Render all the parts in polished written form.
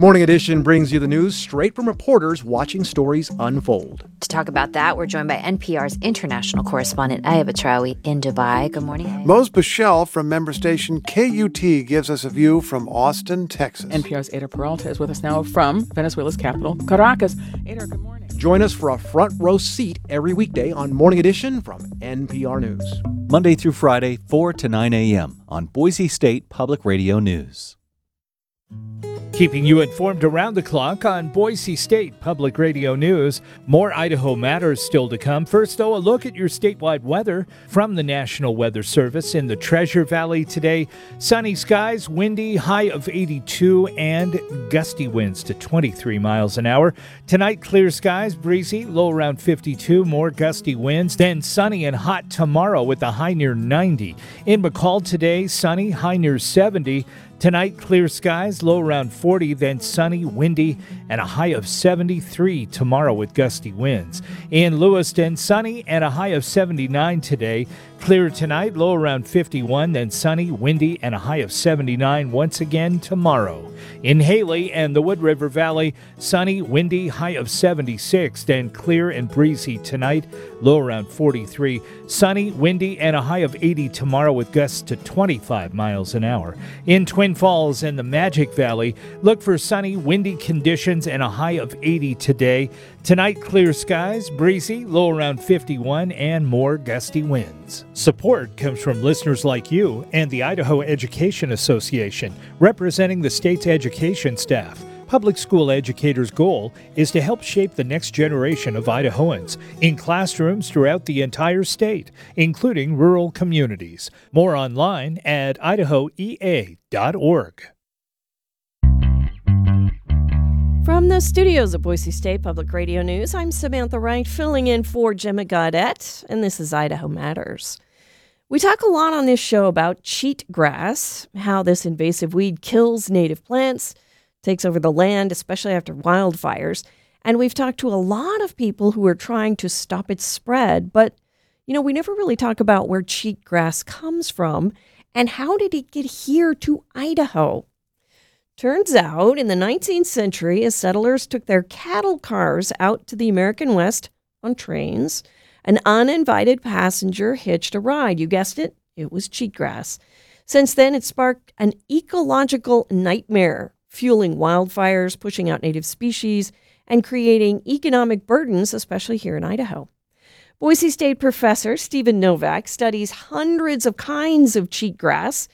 Morning Edition brings you the news straight from reporters watching stories unfold. To talk about that, we're joined by NPR's international correspondent Aya Batrawi in Dubai. Good morning, Aya. Mose Bichelle from member station KUT gives us a view from Austin, Texas. NPR's Ada Peralta is with us now from Venezuela's capital, Caracas. Ada, good morning. Join us for a front row seat every weekday on Morning Edition from NPR News. Monday through Friday, 4 to 9 a.m. on Boise State Public Radio News. Keeping you informed around the clock on Boise State Public Radio News. More Idaho Matters still to come. First, though, a look at your statewide weather from the National Weather Service. In the Treasure Valley today, sunny skies, windy, high of 82, and gusty winds to 23 miles an hour. Tonight, clear skies, breezy, low around 52, more gusty winds. Then sunny and hot tomorrow with a high near 90. In McCall today, sunny, high near 70. Tonight, clear skies, low around 40, then sunny, windy, and a high of 73 tomorrow with gusty winds. In Lewiston, sunny and a high of 79 today. Clear tonight, low around 51, then sunny, windy, and a high of 79 once again tomorrow. In Haley and the Wood River Valley, sunny, windy, high of 76, then clear and breezy tonight, low around 43. Sunny, windy, and a high of 80 tomorrow with gusts to 25 miles an hour. In Twin Falls and the Magic Valley, look for sunny, windy conditions and a high of 80 today. Tonight, clear skies, breezy, low around 51, and more gusty winds. Support comes from listeners like you and the Idaho Education Association, representing the state's education staff. Public school educators' goal is to help shape the next generation of Idahoans in classrooms throughout the entire state, including rural communities. More online at idahoea.org. From the studios of Boise State Public Radio News, I'm Samantha Wright, filling in for Gemma Gaudette, and this is Idaho Matters. We talk a lot on this show about cheatgrass, how this invasive weed kills native plants, takes over the land, especially after wildfires. And we've talked to a lot of people who are trying to stop its spread. But, we never really talk about where cheatgrass comes from and how did it get here to Idaho. Turns out, in the 19th century, as settlers took their cattle cars out to the American West on trains, an uninvited passenger hitched a ride. You guessed it, it was cheatgrass. Since then, it sparked an ecological nightmare, fueling wildfires, pushing out native species, and creating economic burdens, especially here in Idaho. Boise State professor Stephen Novak studies hundreds of kinds of cheatgrasses,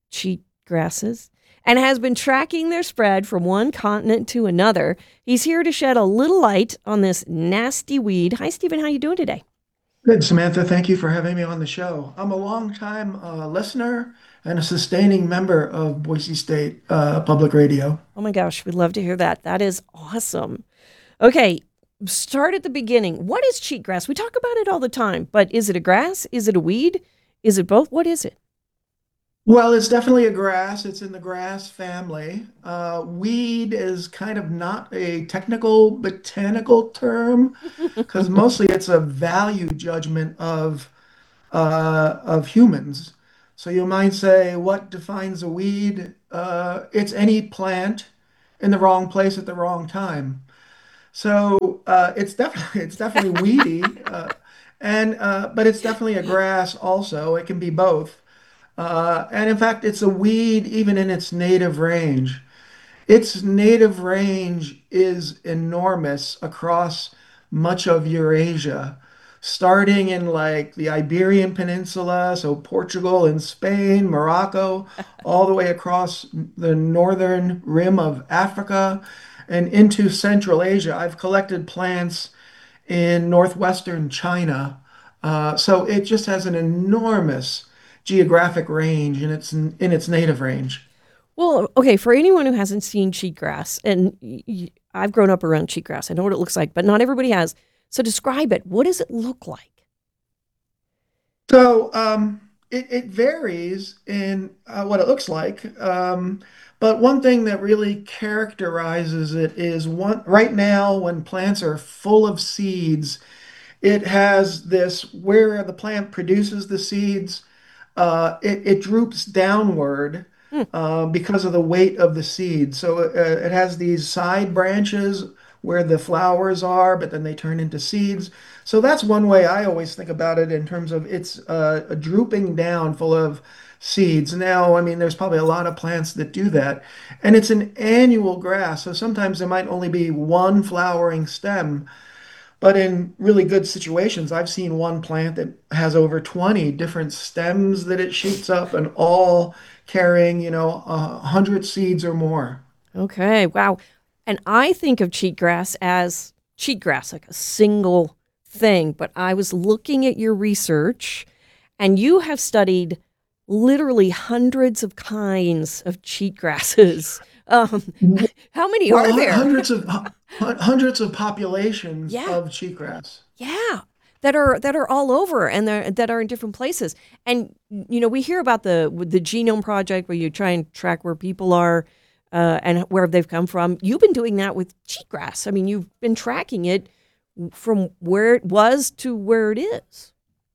and has been tracking their spread from one continent to another. He's here to shed a little light on this nasty weed. Hi, Stephen. How you doing today? Good, Samantha. Thank you for having me on the show. I'm a longtime listener and a sustaining member of Boise State Public Radio. Oh my gosh, we'd love to hear that. That is awesome. Okay, start at the beginning. What is cheatgrass? We talk about it all the time, but is it a grass? Is it a weed? Is it both? What is it? Well, it's definitely a grass. It's in the grass family. Weed is kind of not a technical botanical term because mostly it's a value judgment of humans. So you might say, what defines a weed? It's any plant in the wrong place at the wrong time. So it's definitely weedy, but it's definitely a grass also. It can be both. And in fact, it's a weed even in its native range. Its native range is enormous across much of Eurasia, starting in like the Iberian Peninsula, so Portugal and Spain, Morocco, all the way across the northern rim of Africa and into Central Asia. I've collected plants in northwestern China. So it just has an enormous geographic range in its native range. Well, okay, for anyone who hasn't seen cheatgrass, and I've grown up around cheatgrass, I know what it looks like, but not everybody has. So describe it. What does it look like? So it varies in what it looks like. But one thing that really characterizes it is right now when plants are full of seeds, it has this where the plant produces the seeds, it droops downward because of the weight of the seed. So it has these side branches where the flowers are, but then they turn into seeds. So that's one way I always think about it in terms of it's a drooping down full of seeds. Now, I mean, there's probably a lot of plants that do that, and it's an annual grass. So sometimes there might only be one flowering stem, but in really good situations, I've seen one plant that has over 20 different stems that it shoots up and all carrying, 100 seeds or more. Okay, wow. And I think of cheatgrass as cheatgrass, like a single thing. But I was looking at your research, and you have studied literally hundreds of kinds of cheatgrasses. How many Well, are there? hundreds of populations Yeah. of cheatgrass. Yeah, that are all over, and that are in different places. And we hear about the Genome Project, where you try and track where people are and where they've come from. You've been doing that with cheatgrass. I mean, you've been tracking it from where it was to where it is.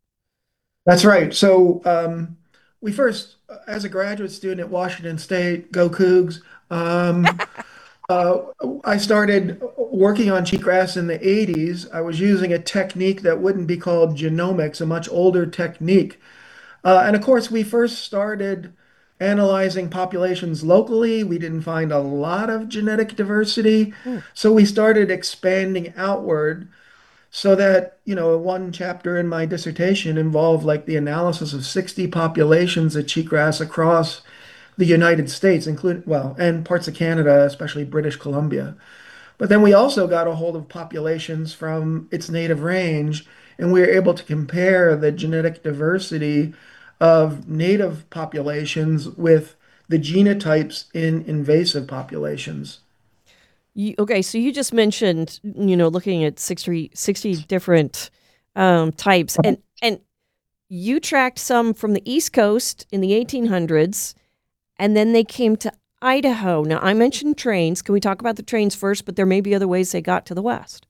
That's right. So we first, as a graduate student at Washington State, go Cougs, um, uh, I started working on cheatgrass in the 80s. I was using a technique that wouldn't be called genomics, a much older technique. And of course, we first started analyzing populations locally. We didn't find a lot of genetic diversity. So we started expanding outward so that, one chapter in my dissertation involved like the analysis of 60 populations of cheatgrass across the United States, including, well, and parts of Canada, especially British Columbia. But then we also got a hold of populations from its native range, and we were able to compare the genetic diversity of native populations with the genotypes in invasive populations. Okay, so you just mentioned, looking at 60 different types, and you tracked some from the East Coast in the 1800s, and then they came to Idaho. Now, I mentioned trains. Can we talk about the trains first? But there may be other ways they got to the West.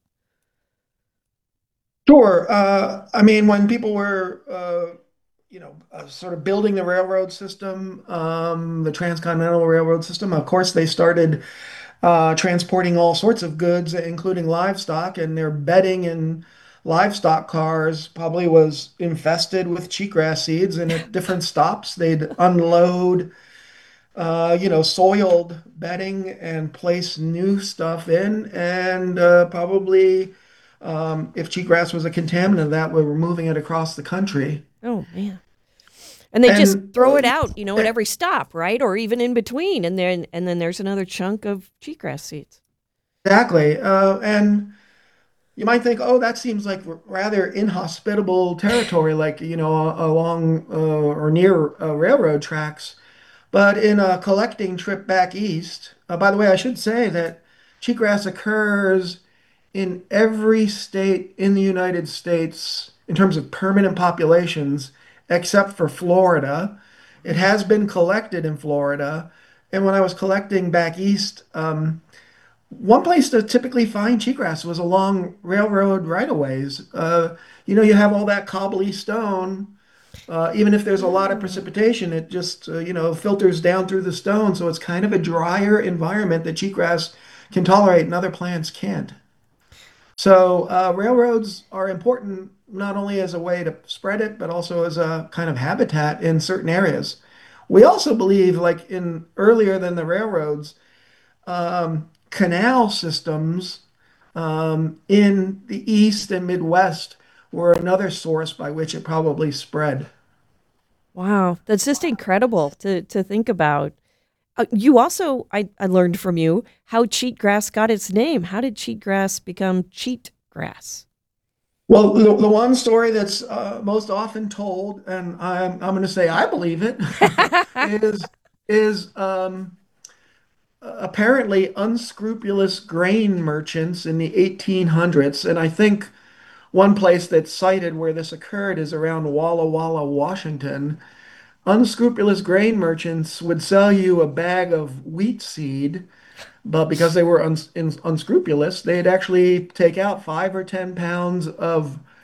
Sure. I mean, when people were, sort of building the railroad system, the transcontinental railroad system, of course, they started transporting all sorts of goods, including livestock, and their bedding and livestock cars probably was infested with cheatgrass seeds. And at different stops, they'd unload, soiled bedding and place new stuff in. And probably, if cheatgrass was a contaminant, that we were moving it across the country. Oh, man. And they just And throw it out, at every stop, right? Or even in between. And then there's another chunk of cheatgrass seeds. exactly. And you might think, oh, that seems like rather inhospitable territory, like, along or near railroad tracks. But in a collecting trip back east, by the way, I should say that cheatgrass occurs in every state in the United States in terms of permanent populations, except for Florida. It has been collected in Florida. And when I was collecting back east, one place to typically find cheatgrass was along railroad right-of-ways. You have all that cobbly stone. Even if there's a lot of precipitation, it just, filters down through the stone. So it's kind of a drier environment that cheatgrass can tolerate and other plants can't. So railroads are important not only as a way to spread it, but also as a kind of habitat in certain areas. We also believe, like in earlier than the railroads, canal systems in the East and Midwest were another source by which it probably spread. Wow, that's just incredible to think about. You also, I learned from you how cheatgrass got its name. How did cheatgrass become cheatgrass? Well, the one story that's most often told, and I'm going to say I believe it, is apparently unscrupulous grain merchants in the 1800s, and I think one place that's cited where this occurred is around Walla Walla, Washington. Unscrupulous grain merchants would sell you a bag of wheat seed, but because they were unscrupulous, they'd actually take out 5 or 10 pounds of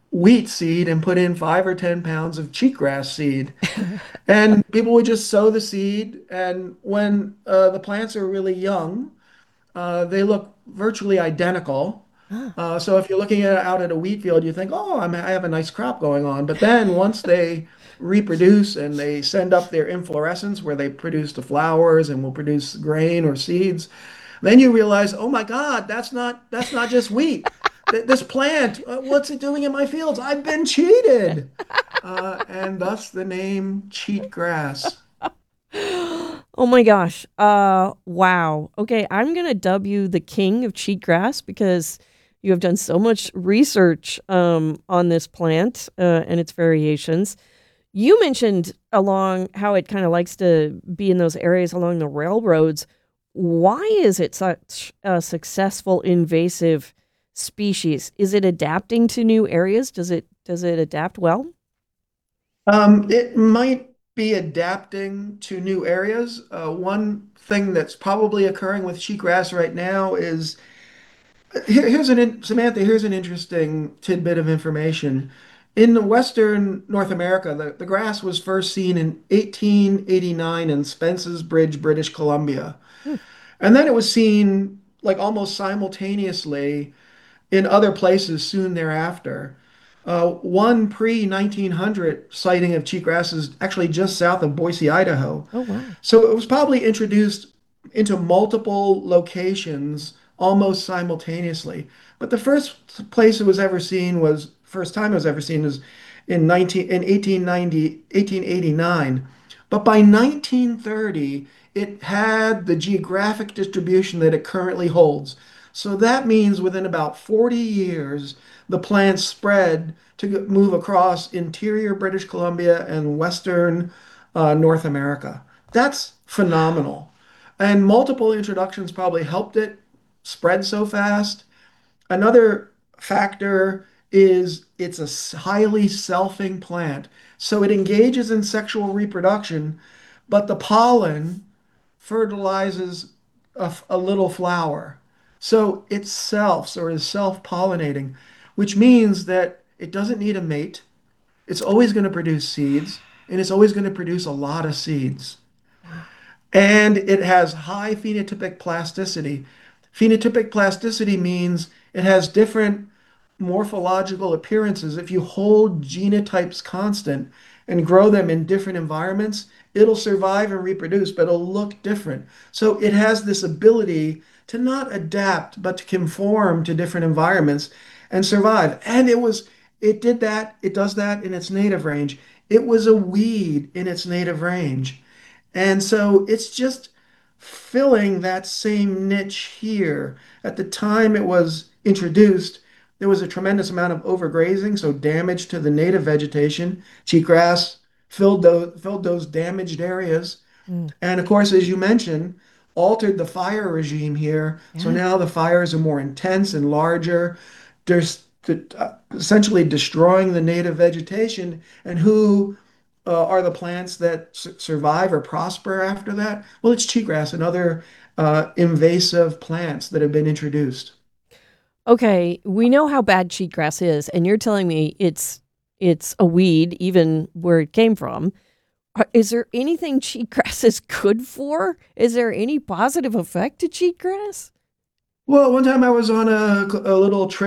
wheat seed and put in 5 or 10 pounds of cheatgrass seed. And people would just sow the seed. And when the plants are really young, they look virtually identical. So if you're looking out at a wheat field, you think, oh, I have a nice crop going on. But then once they reproduce and they send up their inflorescence where they produce the flowers and will produce grain or seeds, then you realize, oh my God, that's not just wheat. This plant, what's it doing in my fields? I've been cheated. And thus the name cheatgrass. Oh my gosh. Wow. Okay, I'm going to dub you the king of cheatgrass because you have done so much research on this plant and its variations. You mentioned along how it kind of likes to be in those areas along the railroads. Why is it such a successful invasive species? Is it adapting to new areas? Does it adapt well? It might be adapting to new areas. One thing that's probably occurring with cheatgrass right now is Samantha, here's an interesting tidbit of information. In the Western North America, the grass was first seen in 1889 in Spence's Bridge, British Columbia. And then it was seen like almost simultaneously in other places soon thereafter. One pre-1900 sighting of cheatgrass is actually just south of Boise, Idaho. Oh, wow. So it was probably introduced into multiple locations almost simultaneously. But the first time it was ever seen was in 1889. But by 1930, it had the geographic distribution that it currently holds. So that means within about 40 years, the plants spread to move across interior British Columbia and western North America. That's phenomenal. And multiple introductions probably helped it spread so fast. Another factor is it's a highly selfing plant. So it engages in sexual reproduction, but the pollen fertilizes a little flower. So it selfs or is self-pollinating, which means that it doesn't need a mate. It's always going to produce seeds, and it's always going to produce a lot of seeds. And it has high phenotypic plasticity. Phenotypic plasticity means it has different morphological appearances. If you hold genotypes constant and grow them in different environments, it'll survive and reproduce, but it'll look different. So it has this ability to not adapt, but to conform to different environments and survive. And it does that in its native range. It was a weed in its native range. And so it's just filling that same niche here. At the time it was introduced, there was a tremendous amount of overgrazing, so damage to the native vegetation. Cheatgrass filled those damaged areas. And of course, as you mentioned, altered the fire regime here. So now the fires are more intense and larger. There's essentially destroying the native vegetation. And who are the plants that survive or prosper after that? Well, it's cheatgrass and other invasive plants that have been introduced. Okay, we know how bad cheatgrass is, and you're telling me it's a weed, even where it came from. Is there anything cheatgrass is good for? Is there any positive effect to cheatgrass? Well, one time I was on a little trip